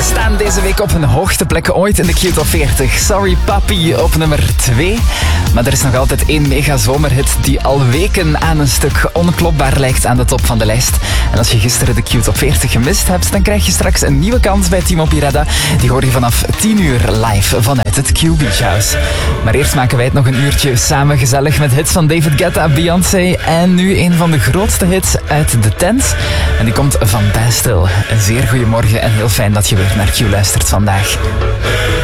staan deze week op hun hoogste plekken ooit in de Q-top 40. Sorry Papi op nummer 2. Maar er is nog altijd één mega zomerhit die al weken aan een stuk onklopbaar lijkt aan de top van de lijst. En als je gisteren de Q-top 40 gemist hebt, dan krijg je straks een nieuwe kans bij Timo Pirada. Die hoor je vanaf 10 uur live vanuit het Q Beach House. Maar eerst maken wij het nog een uurtje samen gezellig met hits van David Guetta, Beyoncé en nu een van de grootste hits uit de tent. En die komt van Bastille. Een zeer goeiemorgen en heel fijn dat je weer naar Q luistert vandaag.